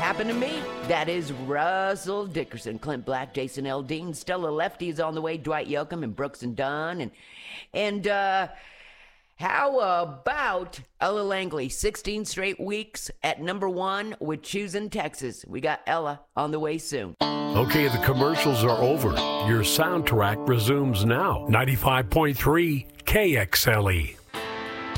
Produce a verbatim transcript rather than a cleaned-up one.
happened to me. That is Russell Dickerson, Clint Black, Jason Aldean, Stella Lefty is on the way, Dwight Yoakam, and Brooks and Dunn. And, and uh, how about Ella Langley, sixteen straight weeks at number one with Choosing Texas. We got Ella on the way soon. Okay, the commercials are over. Your soundtrack resumes now. ninety-five point three K X L E.